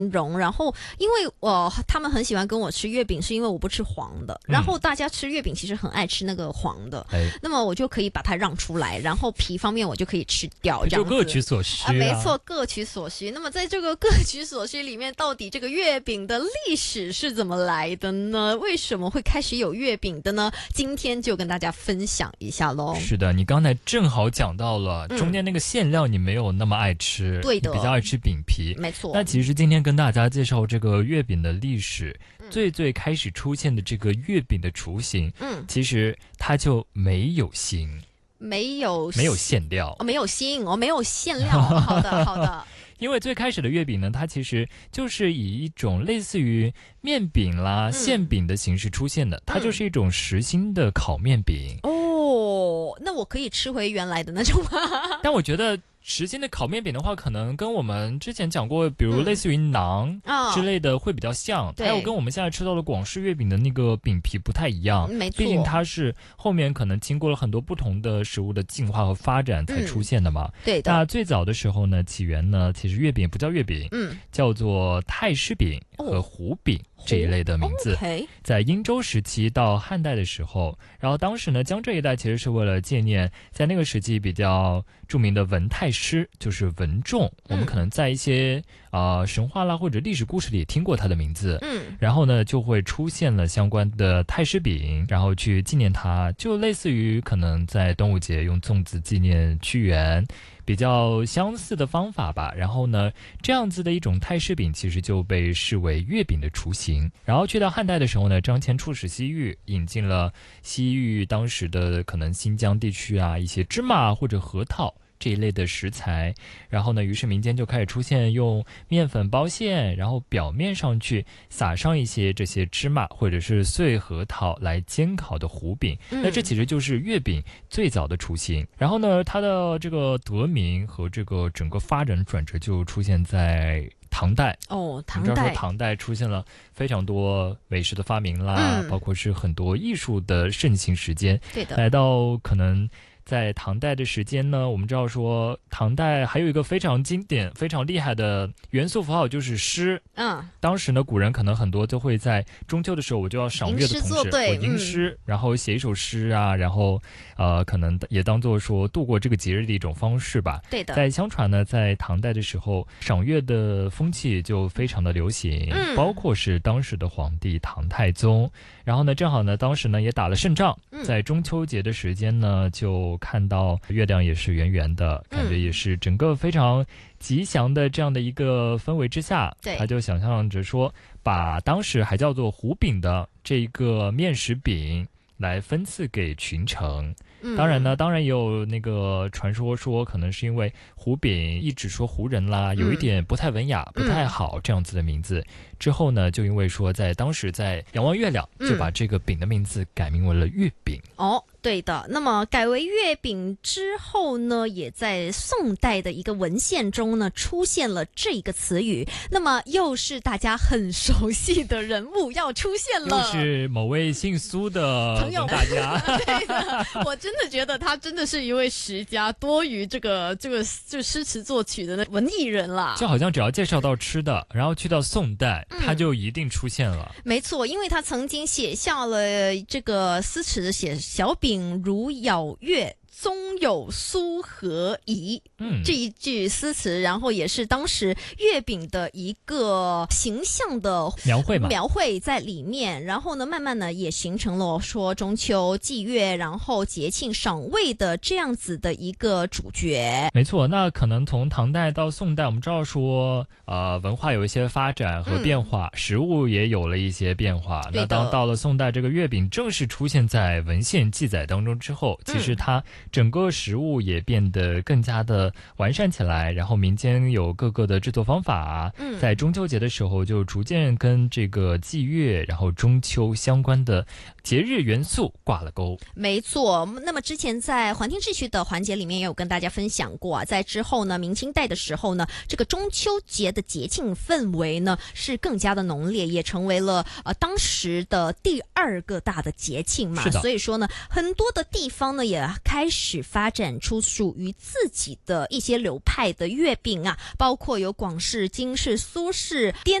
容，然后因为他们很喜欢跟我吃月饼，是因为我不吃黄的，然后大家吃月饼其实很爱吃那个黄的，那么我就可以把它让出来，然后皮方面我就可以吃掉，这样子就各取所需没错，各取所需。那么在这个各取所需里面，到底这个月饼的历史是怎么来的呢？为什么会开始有月饼的呢？今天就跟大家分享一下咯。 是的，你刚才正好讲到了中间那个馅料你没有那么爱吃， 对的， 你比较爱吃饼皮， 没错。 那其实今天跟大家介绍这个月饼的历史，最开始出现的这个月饼的雏形，其实它就没有形，没有馅料， 没有心，没有馅料。好的，好的。 因为最开始的月饼呢，它其实就是以一种类似于面饼啦、馅饼的形式出现的，它就是一种实心的烤面饼。 哦，那我可以吃回原来的那种吗？ 但我觉得实心的烤面饼的话，可能跟我们之前讲过，比如类似于馕之类的会比较像，还有跟我们现在吃到的广式月饼的那个饼皮不太一样， 没错， 毕竟它是后面可能经过了很多不同的食物的进化和发展才出现的嘛。 对的。 那最早的时候呢，起源呢，其实月饼不叫月饼，叫做太师饼和糊饼这一类的名字。在殷周时期到汉代的时候，然后当时呢，江浙一带其实是为了纪念在那个时期比较著名的文太师，就是文仲，我们可能在一些神话啦或者历史故事里也听过他的名字，然后呢就会出现了相关的太师饼，然后去纪念他，就类似于可能在端午节用粽子纪念屈原，比较相似的方法吧。然后呢，这样子的一种太师饼其实就被视为月饼的雏形。然后去到汉代的时候呢，张骞出使西域，引进了西域当时的可能新疆地区啊一些芝麻或者核桃这一类的食材，然后呢，于是民间就开始出现用面粉包馅，然后表面上去撒上一些这些芝麻或者是碎核桃来煎烤的糊饼。那这其实就是月饼最早的雏形。然后呢，它的这个得名和这个整个发展转折就出现在唐代。唐代出现了非常多美食的发明啦，包括是很多艺术的盛行时间。 对的， 来到可能在唐代的时间呢，我们知道说唐代还有一个非常经典非常厉害的元素符号就是诗。当时呢古人可能很多都会在中秋的时候，我就要赏月的同时我吟诗，然后写一首诗啊，然后可能也当做说度过这个节日的一种方式吧。 对的。 在相传呢，在唐代的时候赏月的风气就非常的流行，包括是当时的皇帝唐太宗，然后呢正好呢当时呢也打了胜仗，在中秋节的时间呢就看到月亮也是圆圆的，感觉也是整个非常吉祥的这样的一个氛围之下，他就想象着说把当时还叫做糊饼的这个面食饼来分赐给群臣。当然呢，当然也有那个传说说可能是因为糊饼一直说胡人啦，有一点不太文雅，不太好这样子的名字，之后呢就因为说在当时在仰望月亮，就把这个饼的名字改名为了月饼。 对的。那么改为月饼之后呢，也在宋代的一个文献中呢出现了这个词语，那么又是大家很熟悉的人物要出现了， 又是某位姓苏的朋友大家。 对的，我真的觉得他真的是一位识家多于这个就诗词作曲的文艺人啦。 就好像只要介绍到吃的，然后去到宋代，他就一定出现了。 没错，因为他曾经写下了这个诗词，写小饼如咬月，宗有苏和宜，这一句诗词，然后也是当时月饼的一个形象的描绘在里面，然后呢慢慢呢也形成了说中秋祭月，然后节庆赏味的这样子的一个主角。 没错，那可能从唐代到宋代，我们知道说文化有一些发展和变化，食物也有了一些变化。那当到了宋代，这个月饼正式出现在文献记载当中之后，其实它整个食物也变得更加的完善起来，然后民间有各个的制作方法，在中秋节的时候就逐渐跟这个祭月然后中秋相关的节日元素挂了钩。 没错，那么之前在环境秩序的环节里面也有跟大家分享过在之后呢明清代的时候呢，这个中秋节的节庆氛围呢是更加的浓烈，也成为了当时的第2个大的节庆嘛。所以说呢很多的地方呢也开始始发展出属于自己的一些流派的月饼啊，包括有广式、京式、苏式、滇